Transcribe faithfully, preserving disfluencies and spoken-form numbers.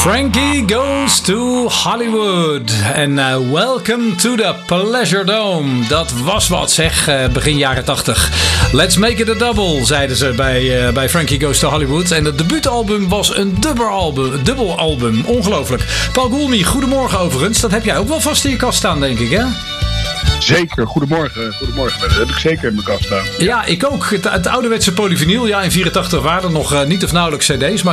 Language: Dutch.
Frankie Goes to Hollywood. En uh, welcome to the Pleasure Dome. Dat was wat zeg, uh, begin jaren tachtig. Let's make it a double, zeiden ze bij, uh, bij Frankie Goes to Hollywood. En het debuutalbum was een dubbelalbum. Dubbelalbum. Ongelooflijk. Paul Goulmy, goedemorgen overigens. Dat heb jij ook wel vast in je kast staan, denk ik, hè? Zeker, goedemorgen. Goedemorgen, dat heb ik zeker in mijn kast staan. Ja, ik ook. Het, het ouderwetse polyvinyl. Ja, in vierentachtig waren er nog uh, niet of nauwelijks cd's. Maar